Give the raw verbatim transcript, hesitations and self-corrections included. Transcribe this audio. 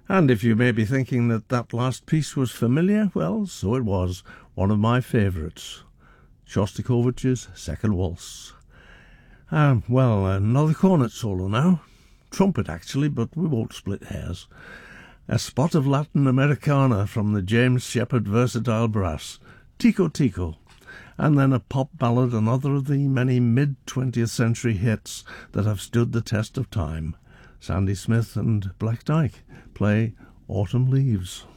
And if you may be thinking that that last piece was familiar, well, so it was. One of my favourites. Shostakovich's Second Waltz. Um, well, another cornet solo now. Trumpet, actually, but we won't split hairs. A spot of Latin Americana from the James Shepherd Versatile Brass. Tico Tico. And then a pop ballad, another of the many mid-twentieth century hits that have stood the test of time. Sandy Smith and Black Dyke play Autumn Leaves.